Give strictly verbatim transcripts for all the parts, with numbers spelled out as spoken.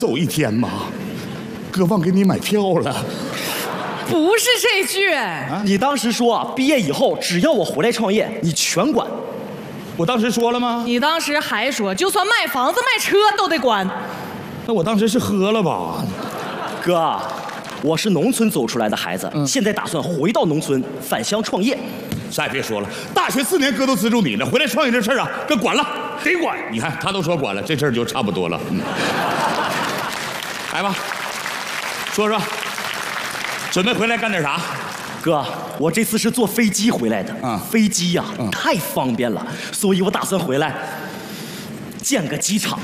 走一天吗？哥忘给你买票了。 不是这句， 啊、你当时说啊，毕业以后只要我回来创业，你全管。 我当时说了吗？ 你当时还说，就算卖房子卖车都得管。 那我当时是喝了吧？ 哥，我是农村走出来的孩子，嗯、现在打算回到农村返乡创业。 啥也别说了，大学四年哥都资助你了，回来创业这事儿啊，哥管了，得管。你看他都说管了，这事儿就差不多了。嗯，来吧，说说，准备回来干点啥？ 哥，我这次是坐飞机回来的，嗯，飞机呀、啊嗯、太方便了，所以我打算回来建个机场。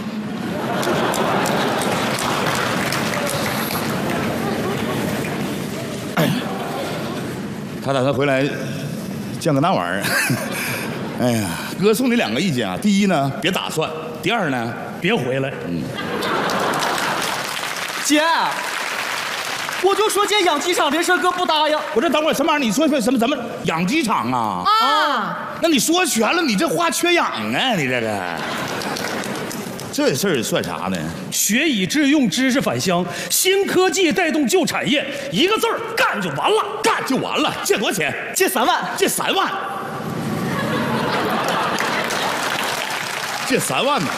哎，他打算回来建个那玩意儿。哎呀，哥送你两个意见啊，第一呢，别打算；第二呢，别回来。嗯， 姐。我就说建养鸡场这事儿，哥不答应。 我这等会儿什么玩意儿？你说说什么？怎么养鸡场啊？ 啊！ 那你说全了，你这话缺氧啊！你这个这事儿算啥呢？ 学以致用，知识返乡，新科技带动旧产业，一个字儿干就完了， 干就完了。借多少钱？ 借三万， 借三万，借三万呢？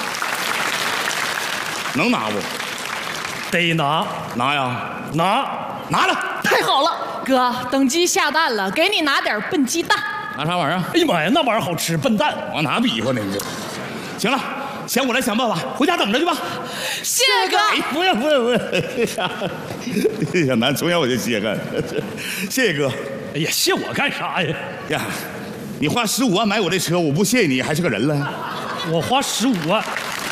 能拿不？ 得拿， 拿呀， 拿， 拿了， 太好了，哥，等鸡下蛋了，给你拿点笨鸡蛋。 拿啥玩意儿？ 哎呀妈呀，那玩意儿好吃，笨蛋， 往哪比划呢？你这，行了，钱我来想办法，回家等着去吧。 谢谢哥。 哎，不用不用不用，小南从小我就稀罕，谢谢哥。 哎呀，谢我干啥呀？ 呀，你花十五万买我这车，我不谢你还是个人了。 我花十五万。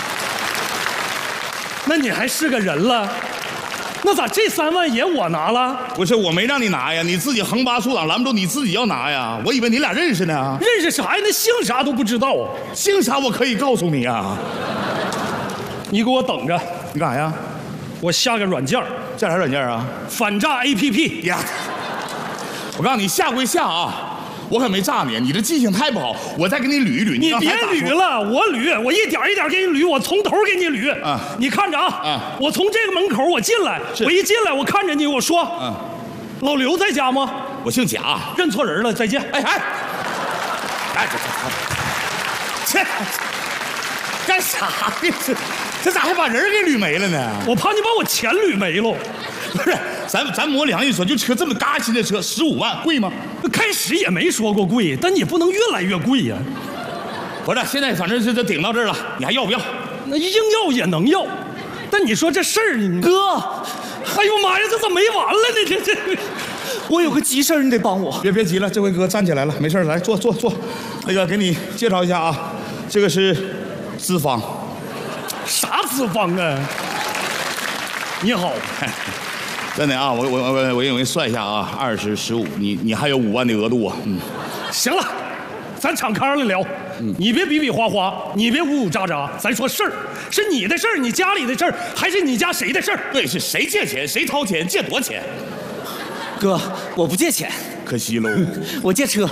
那你还是个人了？那咋这三万也我拿了？ 不是，我没让你拿呀，你自己横拔竖挡拦不住，你自己要拿呀。我以为你俩认识呢。 认识啥呀？那姓啥都不知道啊。 姓啥我可以告诉你啊。 你给我等着。 你干啥呀？ 我下个软件。 下啥软件啊？ 反诈 A P P 呀。我告诉你，下归下啊。我可没诈你，你这记性太不好。我再给你捋一捋。 你别捋了，我捋，我一点一点给你捋，我从头给你捋。 啊， 你看着啊， 啊， 我从这个门口我进来，我一进来我看着你，我说， 嗯， 老刘在家吗？ 我姓贾， 认错人了，再见。 哎哎，哎这这这干啥呀？这这咋还把人给捋没了呢？ 我怕你把我钱捋没了。 不是，咱咱模良心说，就车这么嘎新的车，十五万贵吗？ 开始也没说过贵，但你不能越来越贵呀。 不是，现在反正是这顶到这儿了，你还要不要？ 那硬要也能要，但你说这事儿，你哥， 哎呦妈呀，这怎么没完了呢？这这， 我有个急事儿，你得帮我。 别别急了，这回哥站起来了，没事，来坐坐坐。那个给你介绍一下啊，这个是资方。 啥资方啊？你好。 真的啊，我我我我我给你算一下啊，二十十五，你你还有五万的额度啊，嗯， 行了，咱敞开了聊，嗯，你别比比划划，你别呜呜喳喳，咱说事儿，是你的事儿，你家里的事儿，还是你家谁的事儿？ 对，是谁借钱，谁掏钱，借多少钱？ 哥，我不借钱， 可惜喽， 我借车。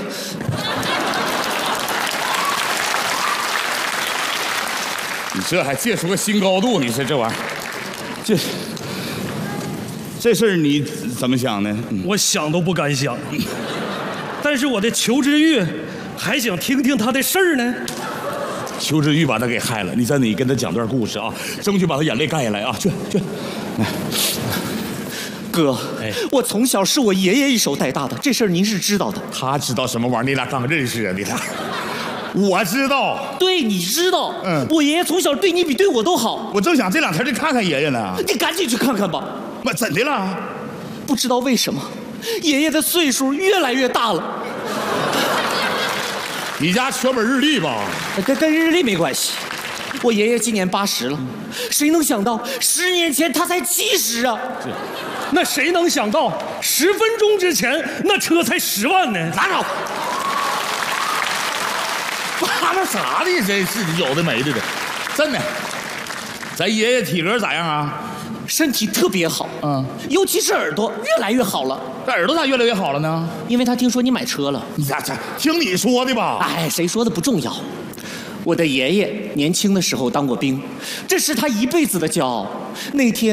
你这还借出个新高度，你说这玩意儿，这。这事儿你怎么想呢？ 我想都不敢想，但是我的裘之玉还想听听他的事儿呢。 裘之玉把他给害了，你在你跟他讲段故事啊，争取把他眼泪干下来啊！去去，来， 哥，哎，我从小是我爷爷一手带大的，这事儿您是知道的。 他知道什么玩意儿？你俩刚认识啊？你俩，我知道。 对，你知道。 嗯， 我爷爷从小对你比对我都好。 我正想这两天去看看爷爷呢。 你赶紧去看看吧。 那怎的了？ 不知道为什么，爷爷的岁数越来越大了。 你家缺本日历吧？ 跟跟日历没关系，我爷爷今年八十了，谁能想到十年前他才七十啊？ 那谁能想到十分钟之前那车才十万呢？ 拉倒！扒拉啥的？真是有的没的的，真的。咱爷爷体格咋样啊？ 身体特别好，嗯，尤其是耳朵越来越好了。 这耳朵咋越来越好了呢？ 因为他听说你买车了。 你咋咋听你说的吧？ 哎，谁说的不重要。我的爷爷年轻的时候当过兵，这是他一辈子的骄傲。那天。